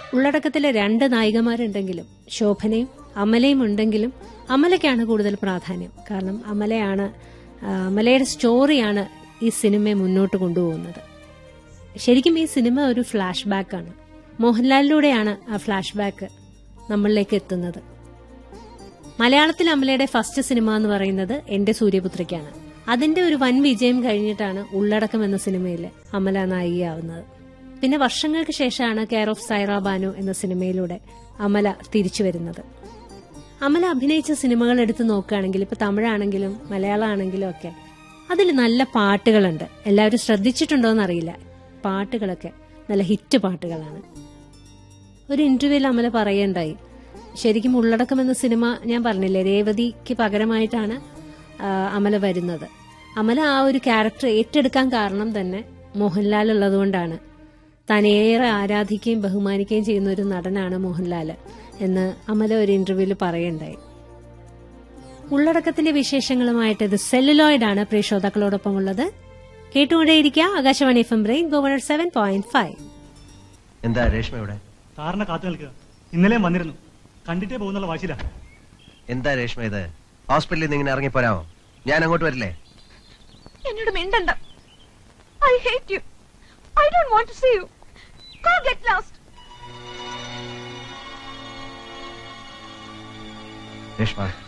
ഉള്ളടക്കത്തിലെ 2 നായികമാരുണ്ടെങ്കിലും ശോഭനയും അമലയും ഉണ്ടെങ്കിലും അമലയ്ക്കാണ് കൂടുതൽ പ്രാധാന്യം. കാരണം അമലയുടെ സ്റ്റോറിയാണ് ഈ സിനിമയെ മുന്നോട്ട് കൊണ്ടുപോകുന്നത്. ശരിക്കും ഈ സിനിമ ഒരു ഫ്ലാഷ് ബാക്കാണ്. മോഹൻലാലിലൂടെയാണ് ആ ഫ്ലാഷ് ബാക്ക് നമ്മളിലേക്ക് എത്തുന്നത്. മലയാളത്തിൽ അമലയുടെ ഫസ്റ്റ് സിനിമ എന്ന് പറയുന്നത് എന്റെ സൂര്യപുത്രിക്കാണ്. അതിന്റെ ഒരു വൻ വിജയം കഴിഞ്ഞിട്ടാണ് ഉള്ളടക്കം എന്ന സിനിമയിൽ അമല നായികയാവുന്നത്. പിന്നെ വർഷങ്ങൾക്ക് ശേഷമാണ് കെയർ ഓഫ് സൈറ ബാനു എന്ന സിനിമയിലൂടെ അമല തിരിച്ചു വരുന്നത്. അമല അഭിനയിച്ച സിനിമകൾ എടുത്ത് നോക്കുകയാണെങ്കിൽ ഇപ്പൊ തമിഴാണെങ്കിലും മലയാളമാണെങ്കിലും ഒക്കെ അതിൽ നല്ല പാട്ടുകളുണ്ട്. എല്ലാവരും ശ്രദ്ധിച്ചിട്ടുണ്ടോയെന്ന് അറിയില്ല. പാട്ടുകളൊക്കെ നല്ല ഹിറ്റ് പാട്ടുകളാണ്. ഒരു ഇന്റർവ്യൂവിൽ അമല പറയുണ്ടായി, ശരിക്കും ഉള്ളടക്കം എന്ന സിനിമ ഞാൻ പറഞ്ഞില്ലേ, രേവതിക്ക് പകരമായിട്ടാണ് അമല വരുന്നത്. അമല ആ ഒരു ക്യാരക്ടർ ഏറ്റെടുക്കാൻ കാരണം തന്നെ മോഹൻലാൽ ഉള്ളതുകൊണ്ടാണ്. താൻ ഏറെ ആരാധിക്കുകയും ബഹുമാനിക്കുകയും ചെയ്യുന്ന ഒരു നടനാണ് മോഹൻലാൽ എന്ന് അമല ഒരു ഇന്റർവ്യൂവിൽ പറയുണ്ടായി. ഉള്ളടക്കത്തിന്റെ വിശേഷങ്ങളുമായിട്ട് ഇത് സെല്ലുലോയിഡ് ആണ് പ്രിയ ശ്രോതാക്കളോടൊപ്പം ഉള്ളത്. കേട്ടുകൊണ്ടേയിരിക്കുക ആകാശവാണി FM ബ്രെയിൻ ഗവർണർ 7.5. എന്താ രേഷ്മ ഇവിടെ? സാറിനെ കാത്തു നിൽക്കുക. ഇന്നലെയും വന്നിരുന്നു, കണ്ടിട്ടേ പോകുന്നുള്ള വാശിയില. എന്താ രേഷ്മ ഇത്? ഹോസ്പിറ്റലിൽ നിന്ന് ഇങ്ങനെ ഇറങ്ങിപ്പോരാമോ? ഞാൻ അങ്ങോട്ട് വരില്ലേ? എന്നോട് മിണ്ടണ്ട. I hate you. I don't want to see you. Go get lost. Reshma